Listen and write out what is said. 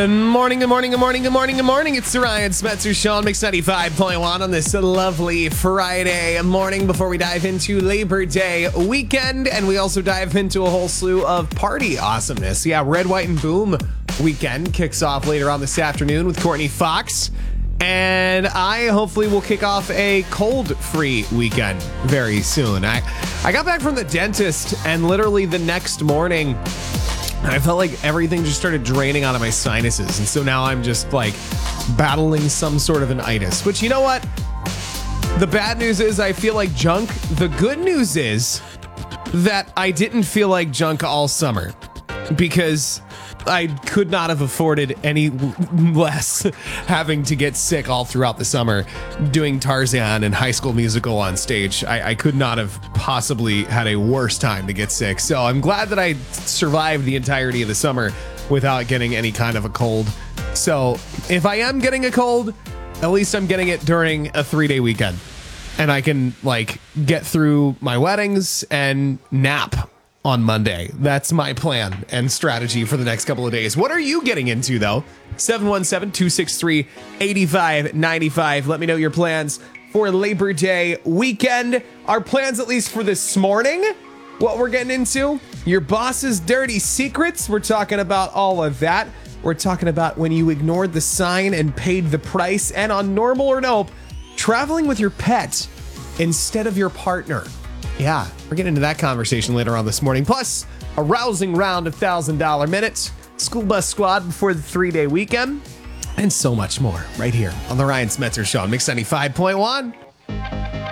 Good morning, good morning, good morning, good morning, good morning. It's the Ryan Smetzer Show on Mix 95.1 on this lovely Friday morning before we dive into Labor Day weekend. And we also dive into a whole slew of party awesomeness. Yeah, Red, White, and Boom weekend kicks off later on this afternoon with Courtney Fox. And I hopefully will kick off a cold-free weekend very soon. I got back from the dentist and literally the next morning, I felt like everything just started draining out of my sinuses. And so now I'm just like battling some sort of an itis, which, you know what? The bad news is I feel like junk. The good news is that I didn't feel like junk all summer because I could not have afforded any less having to get sick all throughout the summer doing Tarzan and High School Musical on stage. I could not have possibly had a worse time to get sick. So I'm glad that I survived the entirety of the summer without getting any kind of a cold. So if I am getting a cold, at least I'm getting it during a 3-day weekend. And I can like get through my weddings and nap on Monday. That's my plan and strategy for the next couple of days. What are you getting into though? 717-263-8595. Let me know your plans for Labor Day weekend. Our plans, at least for this morning, what we're getting into, your boss's dirty secrets. We're talking about all of that. We're talking about when you ignored the sign and paid the price, and on Normal or Nope, traveling with your pet instead of your partner. Yeah, we're getting into that conversation later on this morning. Plus, a rousing round of $1,000 minutes, school bus squad before the 3-day weekend, and so much more right here on the Ryan Smetzer Show on Mix 95.1.